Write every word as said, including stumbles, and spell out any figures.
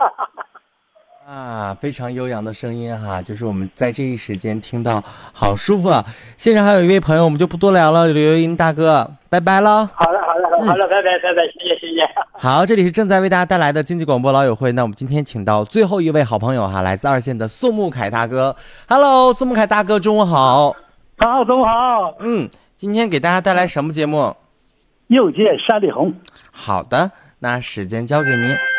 啊，非常悠扬的声音哈，就是我们在这一时间听到，好舒服啊！现场还有一位朋友，我们就不多聊了，刘英大哥，拜拜了。 好了好了好了，好了，拜拜拜拜，谢谢谢谢。 好，这里是正在为大家带来的经济广播老友会，那我们今天请到最后一位好朋友哈，来自二线的宋木凯大哥。Hello， 宋木凯大哥，中午好。 好，中午好。 嗯，今天给大家带来什么节目？ 又见山里红。 好的，那时间交给您。